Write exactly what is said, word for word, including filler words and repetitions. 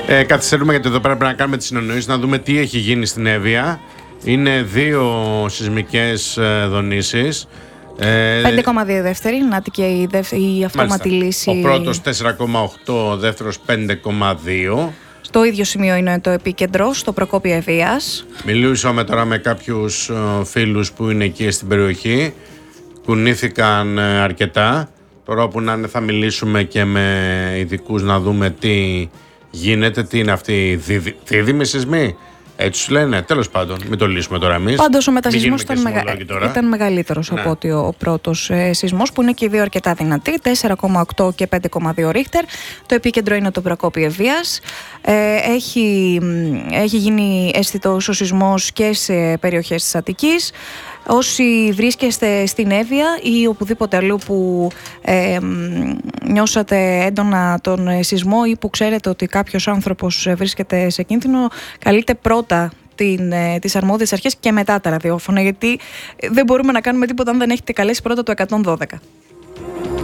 Ε, καθυστερούμε γιατί εδώ πέρα πρέπει να κάνουμε τις συνεννοήσεις, να δούμε τι έχει γίνει στην Εύβοια. Είναι δύο σεισμικές ε, δονήσεις. Ε, πέντε κόμμα δύο δεύτερη, να και η, δευ... η αυτόματη λύση. Ο πρώτος τέσσερα κόμμα οκτώ, ο δεύτερος πέντε κόμμα δύο. Στο ίδιο σημείο είναι το επίκεντρο, στο Προκόπιο Ευβοίας. Μιλούσαμε τώρα με κάποιους φίλους που είναι εκεί στην περιοχή. Κουνήθηκαν αρκετά. Τώρα που να είναι θα μιλήσουμε και με ειδικούς να δούμε τι γίνεται, τι είναι αυτή η δίδυ... δίδυμη σεισμή. Έτσι σου λένε, τέλος πάντων, μην το λύσουμε τώρα εμείς. Πάντως ο μετασεισμός ήταν, μεγα... ήταν μεγαλύτερος ναι. από ότι ο, ο πρώτος ε, σεισμός, που είναι και οι δύο αρκετά δυνατοί, τέσσερα κόμμα οκτώ και πέντε κόμμα δύο ρίχτερ. Το επίκεντρο είναι το Προκόπιο Ευβοίας. Ε, έχει, έχει γίνει αισθητός ο σεισμός και σε περιοχές της Αττικής. Όσοι βρίσκεστε στην Εύβοια ή οπουδήποτε αλλού που ε, νιώσατε έντονα τον σεισμό ή που ξέρετε ότι κάποιος άνθρωπος βρίσκεται σε κίνδυνο, καλείτε πρώτα την, τις αρμόδιες αρχές και μετά τα ραδιόφωνα, γιατί δεν μπορούμε να κάνουμε τίποτα αν δεν έχετε καλέσει πρώτα το εκατόν δώδεκα.